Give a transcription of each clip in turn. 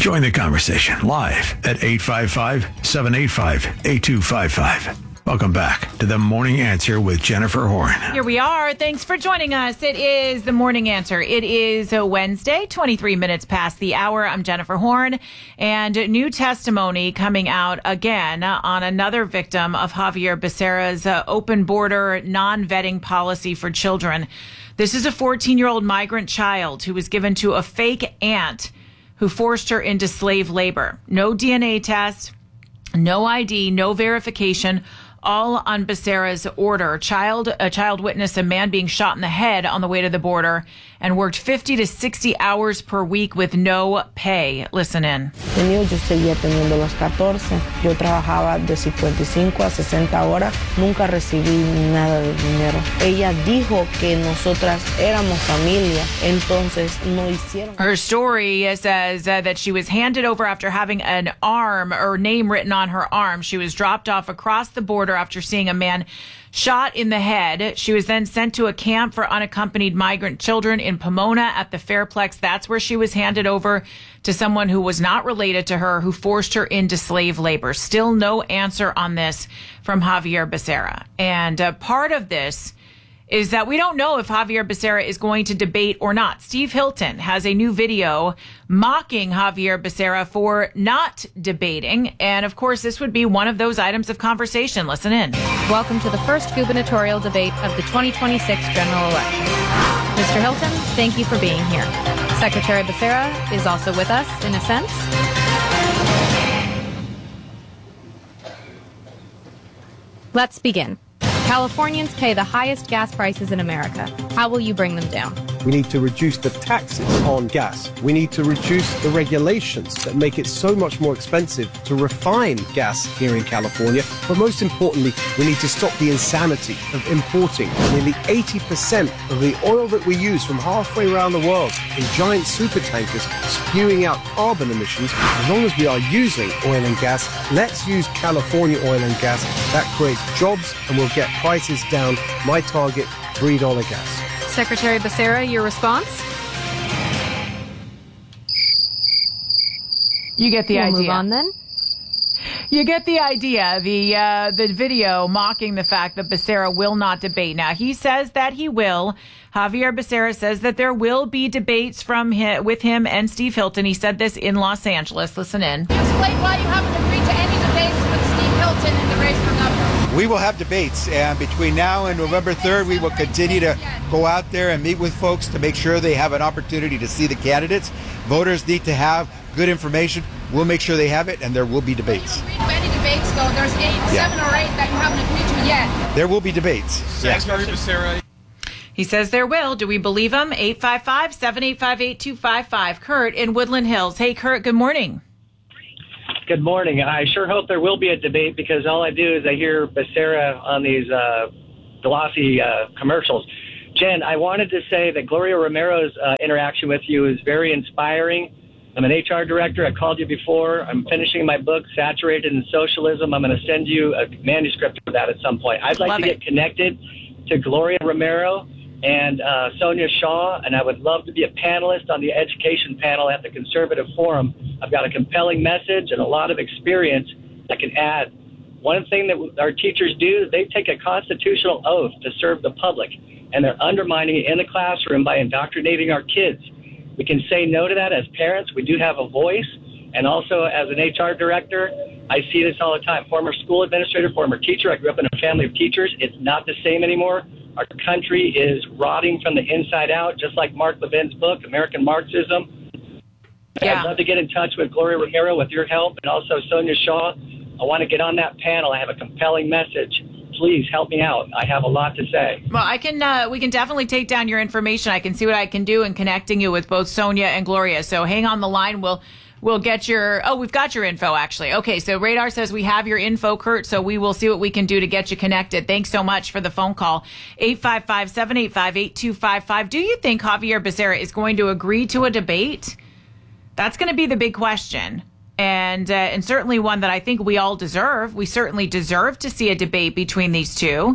Join the conversation live at 855-785-8255. Welcome back to The Morning Answer with Jennifer Horn. Here we are. Thanks for joining us. It is The Morning Answer. It is a Wednesday, 23 minutes past the hour. I'm Jennifer Horn. And new testimony coming out again on another victim of Javier Becerra's open border non-vetting policy for children. This is a 14-year-old migrant child who was given to a fake aunt who forced her into slave labor. No DNA test, no ID, no verification, all on Becerra's order. A child witnessed a man being shot in the head on the way to the border and worked 50 to 60 hours per week with no pay. Listen in. Yo seguía teniendo los 14. Yo trabajaba de 55 a 60 horas. Nunca recibí nada de dinero. Ella dijo que nosotras éramos familia. Entonces no hicieron. Her story says that she was handed over after having an arm or name written on her arm. She was dropped off across the border after seeing a man shot in the head. She was then sent to a camp for unaccompanied migrant children in Pomona at the Fairplex. That's where she was handed over to someone who was not related to her, who forced her into slave labor. Still no answer on this from Javier Becerra. And part of this is that we don't know if Javier Becerra is going to debate or not. Steve Hilton has a new video mocking Javier Becerra for not debating. And of course, this would be one of those items of conversation. Listen in. Welcome to the first gubernatorial debate of the 2026 general election. Mr. Hilton, thank you for being here. Secretary Becerra is also with us, in a sense. Let's begin. Californians pay the highest gas prices in America. How will you bring them down? We need to reduce the taxes on gas. We need to reduce the regulations that make it so much more expensive to refine gas here in California. But most importantly, we need to stop the insanity of importing nearly 80% of the oil that we use from halfway around the world in giant super tankers spewing out carbon emissions. As long as we are using oil and gas, let's use California oil and gas. That creates jobs and will get prices down. My target, $3 gas. Secretary Becerra, your response? You get the idea. Move on then. You get the idea. The video mocking the fact that Becerra will not debate. Now, he says that he will. Javier Becerra says that there will be debates with him and Steve Hilton. He said this in Los Angeles. Listen in. Explain why you haven't agreed to any debates with Steve Hilton in the race for governor. We will have debates, and between now and November 3rd, we will continue to go out there and meet with folks to make sure they have an opportunity to see the candidates. Voters need to have good information. We'll make sure they have it, and there will be debates. Agreed to any debates, though? There's 7 or 8 that you haven't agreed to yet. There will be debates. Secretary Becerra. He says there will. Do we believe him? 855-785-8255. Kurt in Woodland Hills. Hey, Kurt, good morning. Good morning. I sure hope there will be a debate because all I do is I hear Becerra on these glossy commercials. Jen, I wanted to say that Gloria Romero's interaction with you is very inspiring. I'm an HR director. I called you before. I'm finishing my book, Saturated in Socialism. I'm going to send you a manuscript for that at some point. I'd like to get connected to Gloria Romero and Sonia Shaw, and I would love to be a panelist on the education panel at the Conservative Forum. I've got a compelling message and a lot of experience I can add. One thing that our teachers do is they take a constitutional oath to serve the public, and they're undermining it in the classroom by indoctrinating our kids. We can say no to that as parents. We do have a voice. And also as an HR director, I see this all the time. Former school administrator, former teacher. I grew up in a family of teachers. It's not the same anymore. Our country is rotting from the inside out, just like Mark Levin's book, American Marxism. Yeah. I'd love to get in touch with Gloria Romero with your help and also Sonia Shaw. I want to get on that panel. I have a compelling message. Please help me out. I have a lot to say. Well, we can definitely take down your information. I can see what I can do in connecting you with both Sonia and Gloria. So hang on the line. We'll get we've got your info, actually. Okay, so Radar says we have your info, Kurt, so we will see what we can do to get you connected. Thanks so much for the phone call. 855-785-8255. Do you think Javier Becerra is going to agree to a debate? That's going to be the big question. And certainly one that I think we all deserve. We certainly deserve to see a debate between these two.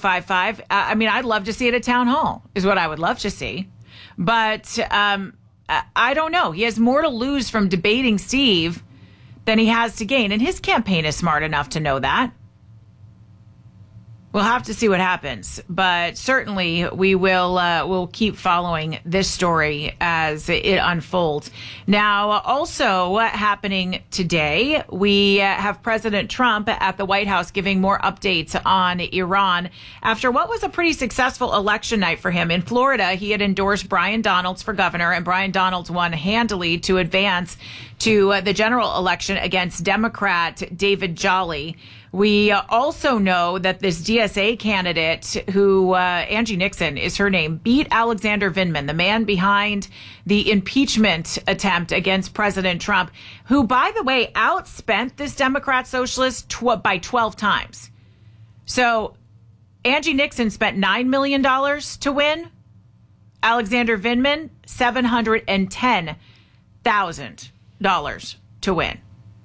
855-785-8255. I mean, I'd love to see it at Town Hall, is what I would love to see. But I don't know. He has more to lose from debating Steve than he has to gain. And his campaign is smart enough to know that. We'll have to see what happens, but certainly we will we'll keep following this story as it unfolds. Now, also happening today, we have President Trump at the White House giving more updates on Iran after what was a pretty successful election night for him. In Florida, he had endorsed Brian Donalds for governor, and Brian Donalds won handily to advance to the general election against Democrat David Jolly. We also know that this DSA candidate, who Angie Nixon is her name, beat Alexander Vindman, the man behind the impeachment attempt against President Trump, who, by the way, outspent this Democrat socialist by 12 times. So Angie Nixon spent $9 million to win. Alexander Vindman, $710,000 to win.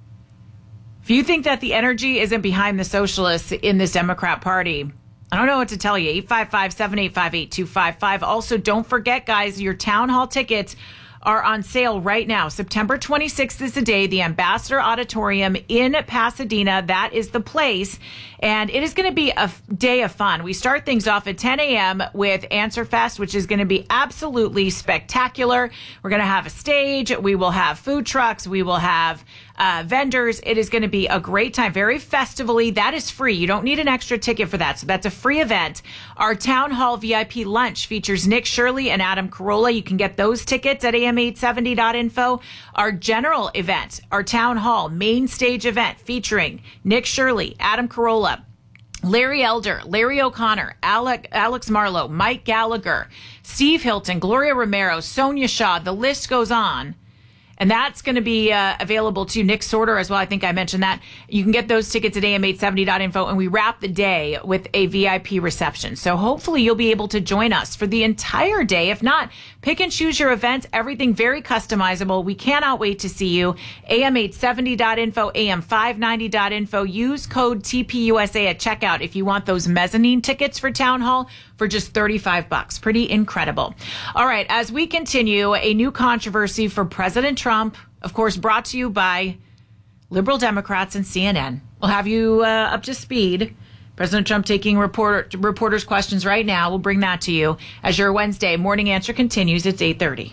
If you think that the energy isn't behind the socialists in this Democrat Party, I don't know what to tell you. 855-785-8255. Also, don't forget, guys, your town hall tickets are on sale right now. September 26th is the day. The Ambassador Auditorium in Pasadena. That is the place. And it is going to be a day of fun. We start things off at 10 a.m. with Answer Fest, which is going to be absolutely spectacular. We're going to have a stage. We will have food trucks. We will have vendors. It is going to be a great time. Very festivally. That is free. You don't need an extra ticket for that. So that's a free event. Our Town Hall VIP lunch features Nick Shirley and Adam Carolla. You can get those tickets at am870.info. Our general event, our Town Hall main stage event featuring Nick Shirley, Adam Carolla, Larry Elder, Larry O'Connor, Alex Marlowe, Mike Gallagher, Steve Hilton, Gloria Romero, Sonia Shaw. The list goes on. And that's going to be available to Nick Sorter as well. I think I mentioned that. You can get those tickets at am870.info, and we wrap the day with a VIP reception. So hopefully you'll be able to join us for the entire day. If not, pick and choose your event. Everything very customizable. We cannot wait to see you. am870.info, am590.info. Use code TPUSA at checkout if you want those mezzanine tickets for Town Hall for just $35. Pretty incredible. All right, as we continue, a new controversy for President Trump, of course, brought to you by liberal Democrats and CNN. We'll have you up to speed. President Trump taking reporters' questions right now. We'll bring that to you as your Wednesday morning answer continues. It's 8:30.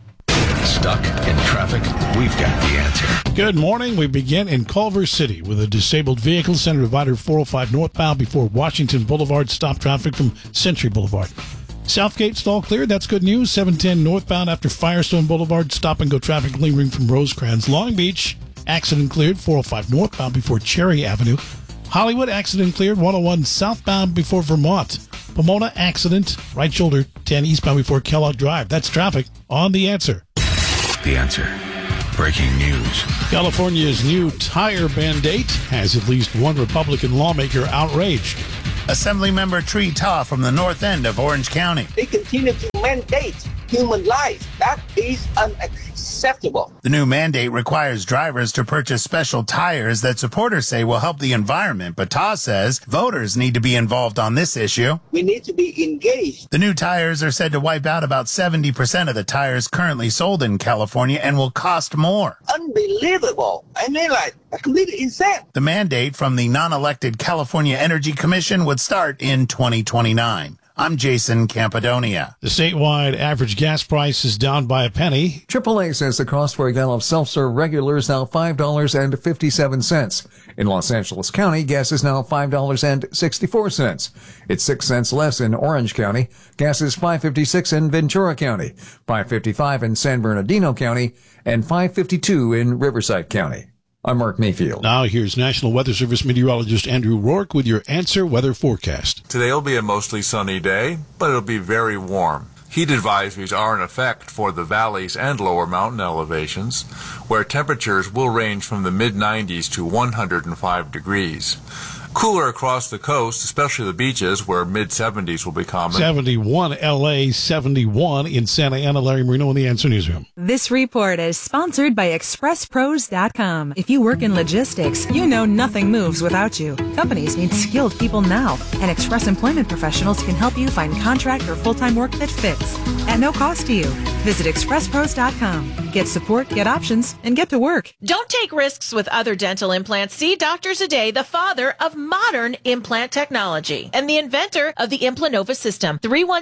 Stuck in traffic? We've got the answer. Good morning. We begin in Culver City with a disabled vehicle. Center divider 405 northbound before Washington Boulevard. Stop traffic from Century Boulevard. Southgate stall cleared. That's good news. 710 northbound after Firestone Boulevard. Stop and go traffic lingering from Rosecrans. Long Beach, accident cleared. 405 northbound before Cherry Avenue. Hollywood, accident cleared. 101 southbound before Vermont. Pomona, accident. Right shoulder 10 eastbound before Kellogg Drive. That's traffic on The Answer. The Answer. Breaking news. California's new tire mandate has at least one Republican lawmaker outraged. Assemblymember Tree Ta from the north end of Orange County. They continue to mandate human life. That is unacceptable. The new mandate requires drivers to purchase special tires that supporters say will help the environment, but Ta says voters need to be involved on this issue. We need to be engaged. The new tires are said to wipe out about 70% of the tires currently sold in California and will cost more. Unbelievable. I mean, like, completely insane. The mandate from the non-elected California Energy Commission would start in 2029. I'm Jason Campadonia. The statewide average gas price is down by a penny. AAA says the cost for a gallon of self-serve regular is now $5.57. In Los Angeles County, gas is now $5.64. It's 6 cents less in Orange County. Gas is $5.56 in Ventura County, $5.55 in San Bernardino County, and $5.52 in Riverside County. I'm Mark Mayfield. Now here's National Weather Service meteorologist Andrew Rourke with your Answer weather forecast. Today will be a mostly sunny day, but it'll be very warm. Heat advisories are in effect for the valleys and lower mountain elevations, where temperatures will range from the mid-90s to 105 degrees. Cooler across the coast, especially the beaches, where mid-70s will be common. 71 L.A., 71 in Santa Ana. Larry Marino in the Answer Newsroom. This report is sponsored by ExpressPros.com. If you work in logistics, you know nothing moves without you. Companies need skilled people now, and Express Employment Professionals can help you find contract or full-time work that fits. at no cost to you. Visit expresspros.com. Get support, get options, and get to work. Don't take risks with other dental implants. See Dr. Zadeh, the father of modern implant technology and the inventor of the Implanova system.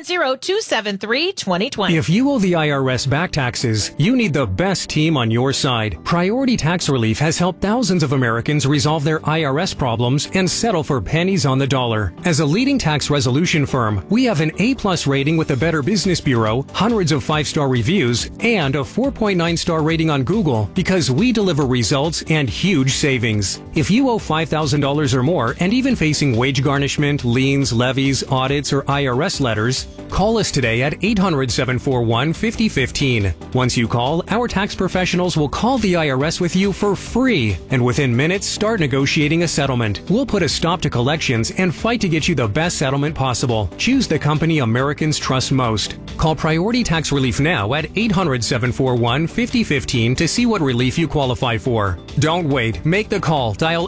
310-273-2020. If you owe the IRS back taxes, you need the best team on your side. Priority Tax Relief has helped thousands of Americans resolve their IRS problems and settle for pennies on the dollar. As a leading tax resolution firm, we have an A+ rating with the Better Business Bureau, hundreds of 5-star reviews, and a 4.9-star rating on Google because we deliver results and huge savings. If you owe $5,000 or more and even facing wage garnishment, liens, levies, audits, or IRS letters, call us today at 800-741-5015. Once you call, our tax professionals will call the IRS with you for free, and within minutes, start negotiating a settlement. We'll put a stop to collections and fight to get you the best settlement possible. Choose the company Americans trust most. Call Priority Tax Relief now at 800-741-5015 to see what relief you qualify for. Don't wait. Make the call. Dial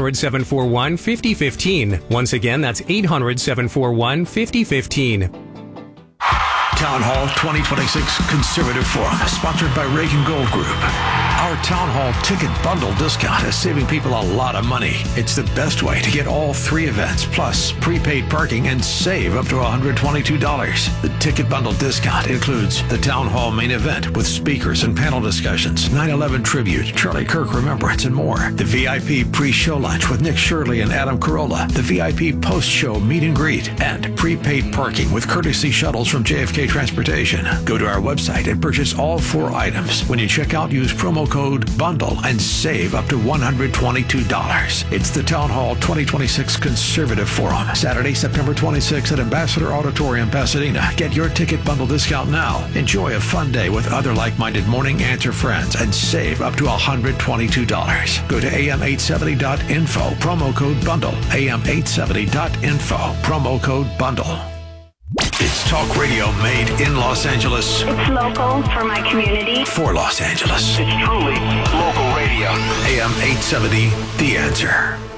800-741-5015. Once again, that's 800-741-5015. Town Hall 2026 Conservative Forum, sponsored by Reagan Gold Group. Our Town Hall ticket bundle discount is saving people a lot of money. It's the best way to get all 3 events, plus prepaid parking, and save up to $122. The ticket bundle discount includes the Town Hall main event with speakers and panel discussions, 9/11 tribute, Charlie Kirk Remembrance, and more. The VIP pre-show lunch with Nick Shirley and Adam Carolla. The VIP post-show meet and greet, and prepaid parking with courtesy shuttles from JFK Transportation. Go to our website and purchase all 4 items. When you check out, use promo code BUNDLE and save up to $122. It's the Town Hall 2026 Conservative Forum, Saturday, September 26th at Ambassador Auditorium, Pasadena. Get your ticket bundle discount now. Enjoy a fun day with other like-minded Morning Answer friends and save up to $122. Go to am870.info, promo code BUNDLE, am870.info, promo code BUNDLE. It's talk radio made in Los Angeles. It's local for my community. For Los Angeles. It's truly local radio. AM 870, The Answer.